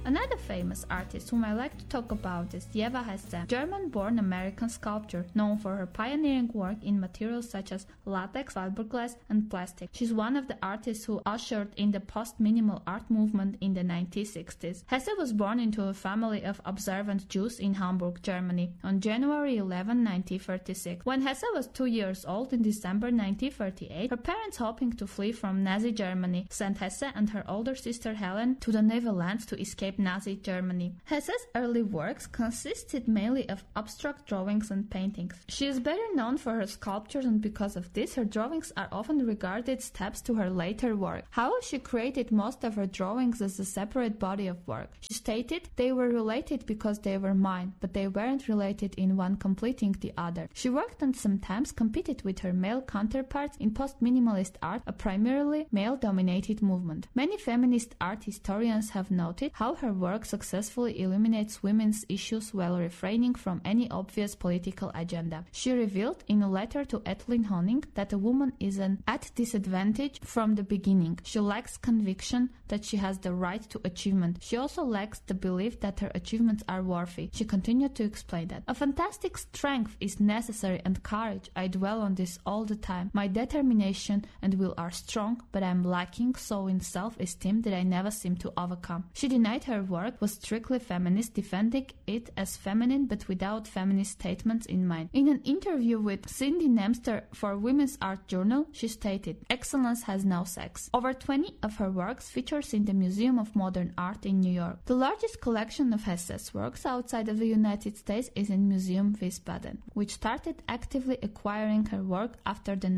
Another famous artist whom I like to talk about is Eva Hesse, German-born American sculptor known for her pioneering work in materials such as latex, fiberglass, and plastic. She's one of the artists who ushered in the post-minimal art movement in the 1960s. Hesse was born into a family of observant Jews in Hamburg, Germany, on January 11, 1936. When Hesse was 2 years old in December 1938, her parents, hoping to flee from Nazi Germany, sent Hesse and her older sister Helen to the Netherlands to escape Nazi Germany. Hesse's early works consisted mainly of abstract drawings and paintings. She is better known for her sculptures, and because of this, her drawings are often regarded steps to her later work. However, she created most of her drawings as a separate body of work. She stated, "They were related because they were mine, but they weren't related in one completing the other." She worked and sometimes competed with her male counterparts in post-minimalist art, a primarily male-dominated movement. Many feminist art historians have noted how her work successfully illuminates women's issues while refraining from any obvious political agenda. She revealed in a letter to Etlin Honing that a woman is at disadvantage from the beginning. She lacks conviction that she has the right to achievement. She also lacks the belief that her achievements are worthy. She continued to explain that. "A fantastic strength is necessary and courage. I dwell on this all the time. My determination and will are strong, but I am lacking so in self-esteem that I never seem to overcome." She denied her work was strictly feminist, defending it as feminine but without feminist statements in mind. In an interview with Cindy Nemster for Women's Art Journal, she stated, "Excellence has no sex." Over 20 of her works features in the Museum of Modern Art in New York. The largest collection of Hesse's works outside of the United States is in Museum Wiesbaden, which started actively acquiring her work after the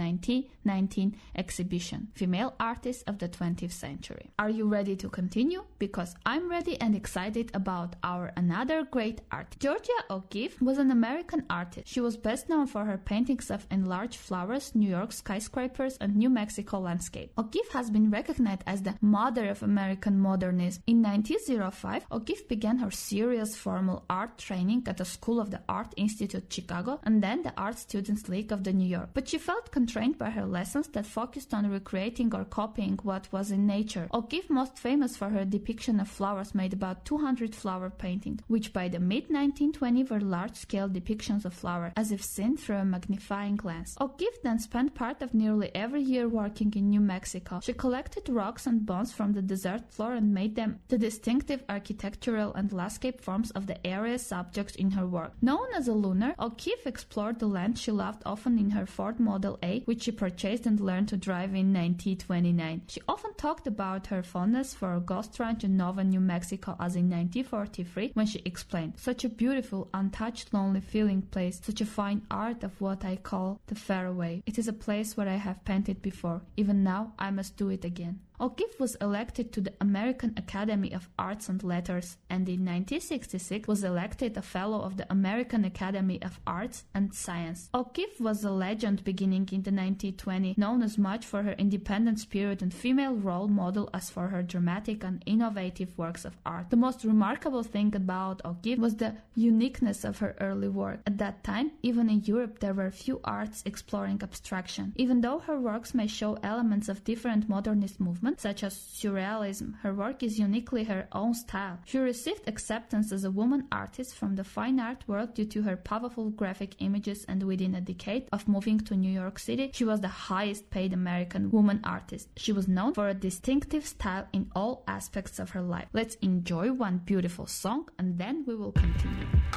1919 exhibition, Female Artists of the 20th Century. Are you ready to continue? Because I'm ready and excited about our another great artist. Georgia O'Keeffe was an American artist. She was best known for her paintings of enlarged flowers, New York skyscrapers, and New Mexico landscape. O'Keeffe has been recognized as the mother of American modernism. In 1905, O'Keeffe began her serious formal art training at the School of the Art Institute Chicago and then the Art Students League of the New York. But she felt constrained by her lessons that focused on recreating or copying what was in nature. O'Keeffe most famous for her depiction of flowers, made about 200 flower paintings, which by the mid-1920s were large-scale depictions of flowers, as if seen through a magnifying glass. O'Keeffe then spent part of nearly every year working in New Mexico. She collected rocks and bones from the desert floor and made them the distinctive architectural and landscape forms of the area's subjects in her work. Known as a lunar, O'Keeffe explored the land she loved, often in her Ford Model A, which she purchased and learned to drive in 1929. She often talked about her fondness for a ghost ranch in Nova, New Mexico, as in 1943 when she explained, "Such a beautiful, untouched, lonely feeling place, such a fine art of what I call the faraway. It is a place where I have painted before. Even now, I must do it again." O'Keeffe was elected to the American Academy of Arts and Letters, and in 1966 was elected a Fellow of the American Academy of Arts and Science. O'Keeffe was a legend beginning in the 1920s, known as much for her independent spirit and female role model as for her dramatic and innovative works of art. The most remarkable thing about O'Keeffe was the uniqueness of her early work. At that time, even in Europe, there were few arts exploring abstraction. Even though her works may show elements of different modernist movements, such as surrealism, her work is uniquely her own style. She received acceptance as a woman artist from the fine art world due to her powerful graphic images, and within a decade of moving to New York City, she was the highest paid American woman artist. She was known for a distinctive style in all aspects of her life. Let's enjoy one beautiful song and then we will continue.